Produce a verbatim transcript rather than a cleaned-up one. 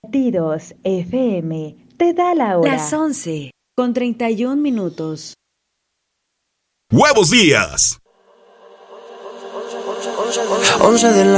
Latidos F M te da la hora. Las once con treinta y un minutos. ¡Buenos días! once de la